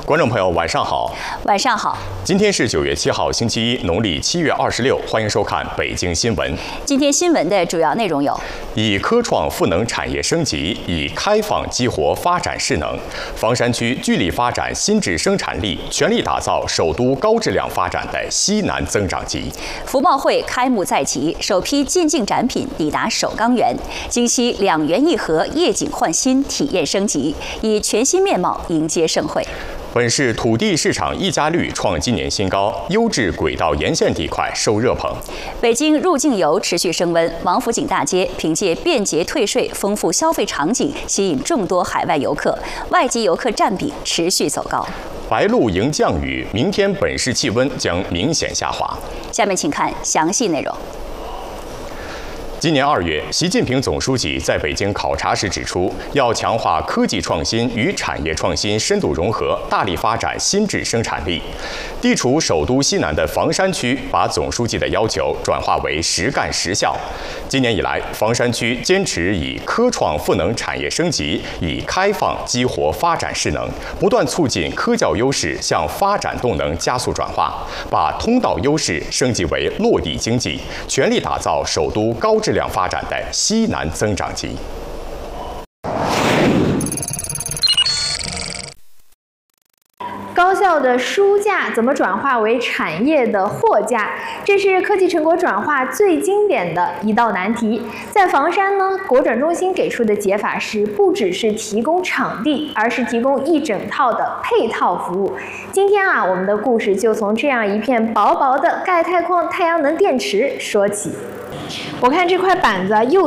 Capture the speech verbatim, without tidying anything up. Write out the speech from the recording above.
观众朋友，晚上好。 晚上好。 今天是九月七号，星期一，农历七月二十六。欢迎收看北京新闻。 今天新闻的主要内容有： 以科创赋能产业升级，以开放激活发展势能。房山区聚力发展新质生产力，全力打造首都高质量发展的西南增长极。 福报会开幕在即，首批进境展品抵达首钢园。京西两园一盒，夜景焕新，体验升级，以全新面貌迎接盛会。 本市土地市场溢价率创今年新高，优质轨道沿线地块受热捧。 北京入境游持续升温，王府井大街凭借便捷退税、丰富消费场景，吸引众多海外游客，外籍游客占比持续走高。 白露迎降雨，明天本市气温将明显下滑。 下面请看详细内容。 今年二月，习近平总书记在北京考察时指出，要强化科技创新与产业创新深度融合，大力发展新质生产力。地处首都西南的房山区，把总书记的要求转化为实干实效。今年以来，房山区坚持以科创赋能产业升级，以开放激活发展势能，不断促进科教优势向发展动能加速转化，把通道优势升级为落地经济，全力打造首都高质量发展的西南增长极。 高校的书架怎么转化为产业的货架？这是科技成果转化最经典的一道难题。在房山呢，国转中心给出的解法是，不只是提供场地，而是提供一整套的配套服务。今天啊，我们的故事就从这样一片薄薄的钙钛矿太阳能电池说起。我看这块板子又